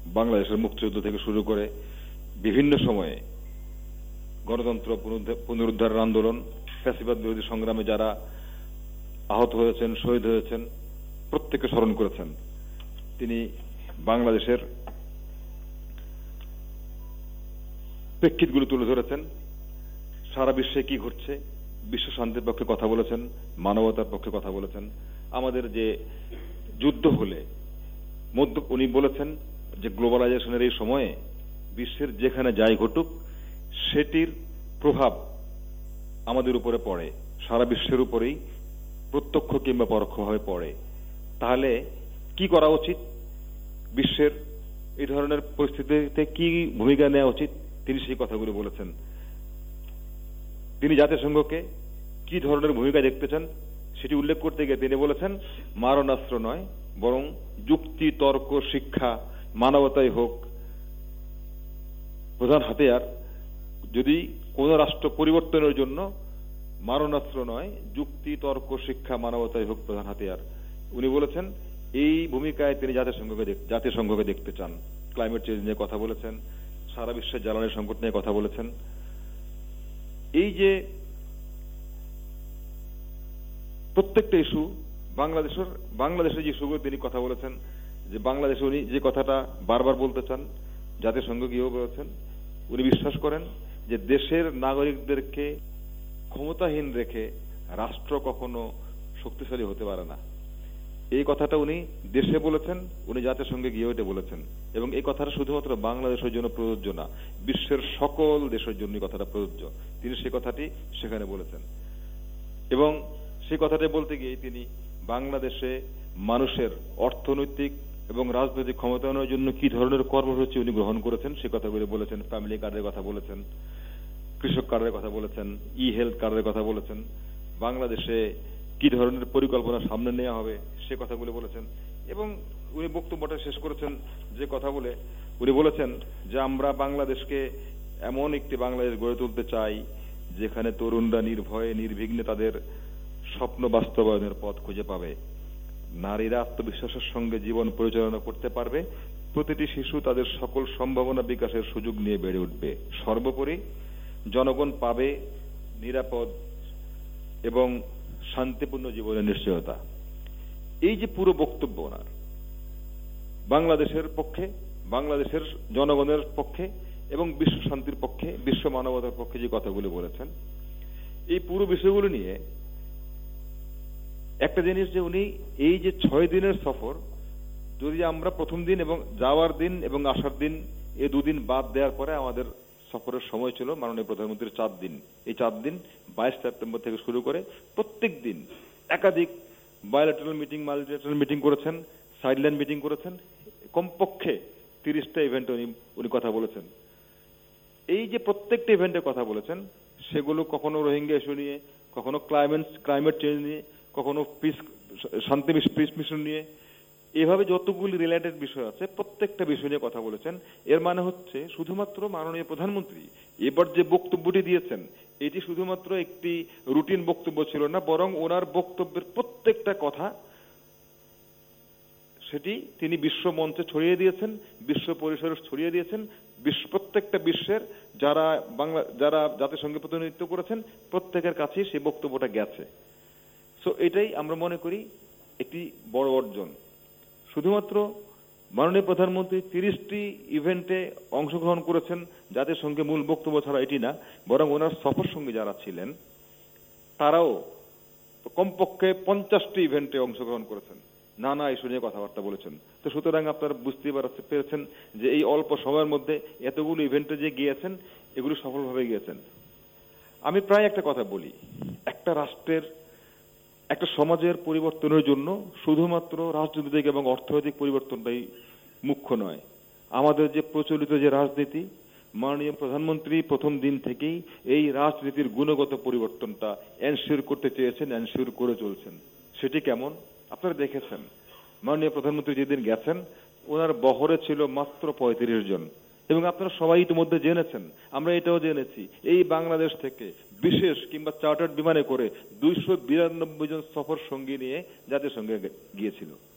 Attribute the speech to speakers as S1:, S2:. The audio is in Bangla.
S1: বাংলাদেশের মুক্তিযুদ্ধ থেকে শুরু করে বিভিন্ন সময়ে গণতন্ত্র পুনরুদ্ধারের আন্দোলন, ফ্যাসিবাদ বিরোধী সংগ্রামে যারা আহত হয়েছেন, শহীদ হয়েছেন, প্রত্যেককে স্মরণ করেছেন। তিনি বাংলাদেশের প্রেক্ষিতগুলো তুলে ধরেছেন, সারা বিশ্বে কি ঘটছে, বিশ্ব শান্তির পক্ষে কথা বলেছেন, মানবতার পক্ষে কথা বলেছেন। আমাদের যে যুদ্ধ হলে উনি বলেছেন যে গ্লোবালাইজেশনের এই সময়ে বিশ্বের যেখানে যাই ঘটুক সেটির প্রভাব আমাদের উপরে পড়ে, সারা বিশ্বের উপরেই প্রত্যক্ষ কিংবা পরোক্ষভাবে পড়ে। তাহলে কি করা উচিত, বিশ্বের এই ধরনের পরিস্থিতিতে কি ভূমিকা নেওয়া উচিত, তিনি সেই কথাগুলো বলেছেন। তিনি জাতিসংঘকে কি ধরনের ভূমিকা দেখতে চান সেটি উল্লেখ করতে গিয়ে তিনি বলেছেন, মারণাস্ত্র নয়, বরং যুক্তি, তর্ক, শিক্ষা, মানবতাই হোক প্রধান হাতিয়ার। যদি কোন রাষ্ট্র পরিবর্তনের জন্য মারণাস্ত্র নয়, যুক্তি, তর্ক, শিক্ষা, মানবতাই হোক প্রধান হাতিয়ার। উনি বলেছেন এই ভূমিকায় তিনি জাতিসংঘকে দেখতে চান। ক্লাইমেট চেঞ্জ নিয়ে কথা বলেছেন, সারা বিশ্বের জ্বালানি সংকট নিয়ে কথা বলেছেন। এই যে প্রত্যেকটা ইস্যু বাংলাদেশের যে ইস্যুগুলো তিনি কথা বলেছেন, যে বাংলাদেশে উনি যে কথাটা বারবার বলতে চান, জাতিসংঘ গিয়েও বলেছেন, উনি বিশ্বাস করেন যে দেশের নাগরিকদেরকে ক্ষমতাহীন রেখে রাষ্ট্র কখনো শক্তিশালী হতে পারে না। এই কথাটা উনি দেশে বলেছেন, উনি জাতিসংঘে গিয়েও এটা বলেছেন। এবং এই কথাটা শুধুমাত্র বাংলাদেশের জন্য প্রযোজ্য না, বিশ্বের সকল দেশের জন্য কথাটা প্রযোজ্য। তিনি সে কথাটি সেখানে বলেছেন। এবং সেই কথাটা বলতে গিয়ে তিনি বাংলাদেশে মানুষের অর্থনৈতিক এবং রাজনৈতিক ক্ষমতায়নের জন্য কি ধরনের কর্মসূচি উনি গ্রহণ করেছেন সে কথাগুলো বলেছেন। ফ্যামিলি কার্ডের কথা বলেছেন, কৃষক কার্ডের কথা বলেছেন, ই হেলথ কার্ডের কথা বলেছেন, বাংলাদেশে কি ধরনের পরিকল্পনা সামনে নেওয়া হবে সে কথাগুলো বলেছেন। এবং উনি বক্তব্যটা শেষ করেছেন যে কথা বলে, উনি বলেছেন যে আমরা বাংলাদেশকে এমন একটি বাংলাদেশ গড়ে তুলতে চাই যেখানে তরুণরা নির্ভয়ে নির্বিঘ্নে তাদের স্বপ্ন বাস্তবায়নের পথ খুঁজে পাবে, নারীরা আত্মবিশ্বাসের সঙ্গে জীবন পরিচালনা করতে পারবে, প্রতিটি শিশু তাদের সকল সম্ভাবনা বিকাশের সুযোগ নিয়ে বেড়ে উঠবে, সর্বোপরি জনগণ পাবে নিরাপদ এবং শান্তিপূর্ণ জীবনের নিশ্চয়তা। এই যে পুরো বক্তব্য ওনার বাংলাদেশের পক্ষে, বাংলাদেশের জনগণের পক্ষে এবং বিশ্ব শান্তির পক্ষে, বিশ্ব মানবতার পক্ষে যে কথাগুলো বলেছেন, এই পুরো বিষয়গুলো নিয়ে একটা জিনিস যে উনি এই যে 6 দিনের সফর, যদি আমরা প্রথম দিন এবং যাওয়ার দিন এবং আসার দিন এই দুদিন বাদ দেওয়ার পরে আমাদের সফরের সময় ছিল মাননীয় প্রধানমন্ত্রীর 4 দিন। এই 4 দিন 22 সেপ্টেম্বর থেকে শুরু করে প্রত্যেক দিন একাধিক বায়োলেটারাল মিটিং, মাল্টিলেটারাল মিটিং করেছেন, সাইডলাইন মিটিং করেছেন, কমপক্ষে 30টা ইভেন্টে উনি কথা বলেছেন। এই যে প্রত্যেকটা ইভেন্টে কথা বলেছেন সেগুলো কখনো রোহিঙ্গা ইস্যু নিয়ে, কখনো ক্লাইমেট চেঞ্জ নিয়ে, কখনো শান্তি মিশন নিয়ে, এভাবে যতগুলি রিলেটেড বিষয় আছে প্রত্যেকটা বিষয় নিয়ে কথা বলেছেন। এর মানে হচ্ছে শুধুমাত্র মাননীয় প্রধানমন্ত্রী এবার যে বক্তব্যটি দিয়েছেন এটি শুধুমাত্র একটি রুটিন বক্তব্য ছিল না, বরং ওনার বক্তব্যের প্রত্যেকটা কথা সেটি তিনি বিশ্ব মঞ্চে ছড়িয়ে দিয়েছেন, বিশ্ব পরিসরে ছড়িয়ে দিয়েছেন। প্রত্যেকটা বিশ্বের যারা জাতিসংঘে প্রতিনিধিত্ব করেছেন প্রত্যেকের কাছেই সেই বক্তব্যটা গেছে। সো এটাই আমরা মনে করি একটি বড় অর্জন। শুধুমাত্র মাননীয় প্রধানমন্ত্রী 30টি ইভেন্টে অংশগ্রহণ করেছেন জাতিসংঘে মূল বক্তব্য ছাড়া এটি না, বরং ওনার সফর সঙ্গী যারা ছিলেন তারাও কমপক্ষে 50টি ইভেন্টে অংশগ্রহণ করেছেন, নানা ইস্যু নিয়ে কথাবার্তা বলেছেন। তো সুতরাং আপনারা বুঝতে পেরেছেন যে এই অল্প সময়ের মধ্যে এতগুলো ইভেন্টে যে গিয়েছেন এগুলো সফলভাবে গিয়েছেন। আমি প্রায় একটা কথা বলি, একটা রাষ্ট্রের, একটা সমাজের পরিবর্তনের জন্য শুধুমাত্র রাজনৈতিক এবং অর্থনৈতিক পরিবর্তনটাই মুখ্য নয়। আমাদের যে প্রচলিত যে রাজনীতি, মাননীয় প্রধানমন্ত্রী প্রথম দিন থেকেই এই রাজনীতির গুণগত পরিবর্তনটা এনশিওর করতে চেয়েছেন, এনশিওর করে চলছেন। সেটি কেমন আপনারা দেখেছেন। মাননীয় প্রধানমন্ত্রী যেদিন গেছেন ওনার বহরে ছিল মাত্র 35 জন, এবং আপনারা সবাই ইতিমধ্যে জেনেছেন, আমরা এটাও জেনেছি, এই বাংলাদেশ থেকে বিশেষ কিংবা চার্টার্ড বিমানে করে 292 জন সফর সঙ্গী নিয়ে জাতিসংঘে গিয়েছিল।